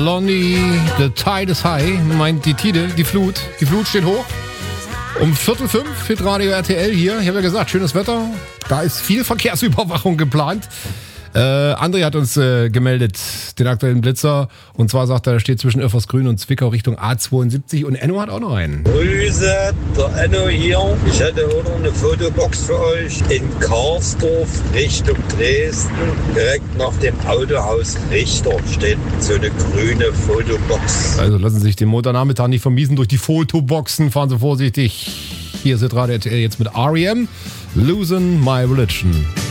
Blondie, The Tide is High, meint die Tide, die Flut. Die Flut steht hoch. Um 4:45 mit Radio RTL hier. Ich habe ja gesagt, schönes Wetter. Da ist viel Verkehrsüberwachung geplant. André hat uns gemeldet, den aktuellen Blitzer. Und zwar sagt er, da steht zwischen Irfersgrün und Zwickau Richtung A72. Und Enno hat auch noch einen. Grüße, der Enno hier. Ich hätte auch noch eine Fotobox für euch. In Karsdorf Richtung Dresden. Direkt nach dem Autohaus Richter steht so eine grüne Fotobox. Also lassen Sie sich den Montagnachmittag nicht vermiesen durch die Fotoboxen. Fahren Sie vorsichtig. Hier ist Radio RTL jetzt mit R.E.M. Losing My Religion.